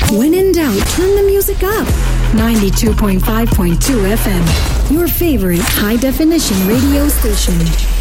When in doubt, turn the music up. 92.5.2 FM, your favorite high-definition radio station.